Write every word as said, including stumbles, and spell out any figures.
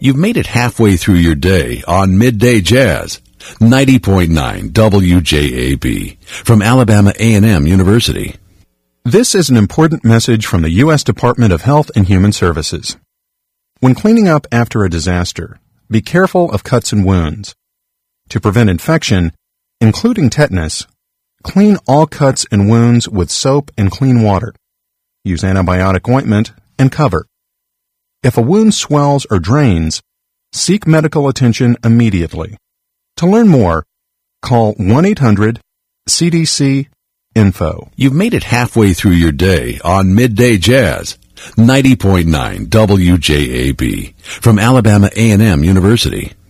You've made it halfway through your day on Midday Jazz, ninety point nine W J A B, from Alabama A and M University. This is an important message from the U S Department of Health and Human Services. When cleaning up after a disaster, be careful of cuts and wounds. To prevent infection, including tetanus, clean all cuts and wounds with soap and clean water. Use antibiotic ointment and cover. If a wound swells or drains, seek medical attention immediately. To learn more, call one eight hundred C D C info. You've made it halfway through your day on Midday Jazz, ninety point nine W J A B, from Alabama A and M University.